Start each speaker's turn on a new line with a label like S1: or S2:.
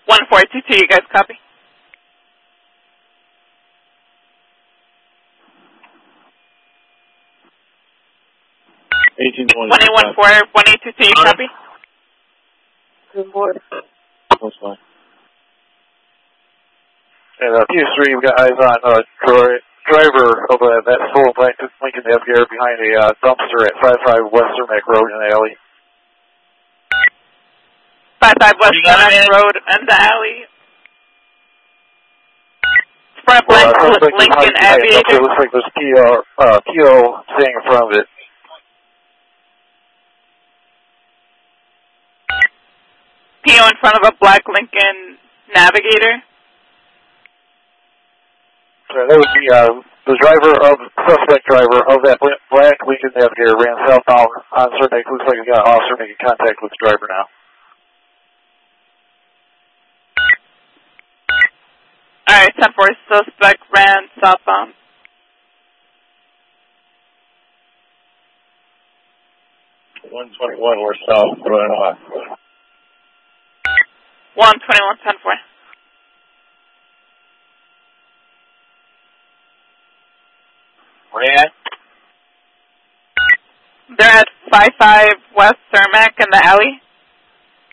S1: 1422, you guys copy? 1814, 1822, you copy?
S2: Good morning.
S3: That's fine. And PS3, we've got eyes on driver of that full Lincoln Navigator behind a dumpster at 55 West Cermak Road in the alley.
S1: 55 West Cermak Road in the alley. Front Lincoln Aviator.
S3: It looks like there's PO staying in front of it.
S1: PO in front of a black Lincoln Navigator.
S3: That was the suspect driver of that black Lincoln Navigator ran southbound on Cermak. Looks like we got an officer making contact with the driver now.
S1: Alright, 10-4, suspect ran southbound.
S3: We're south, running off.
S1: 121, 10-4.
S3: Where you at?
S1: They're at 55 West Cermak in the alley.